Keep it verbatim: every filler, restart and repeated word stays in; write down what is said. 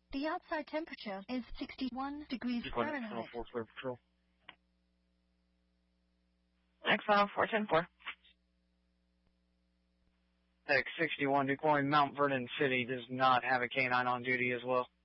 The outside temperature is sixty-one degrees Fahrenheit. four, clear patrol. X file four ten four. X sixty-one, DuQuoin, Mount Vernon City does not have a canine on duty as well.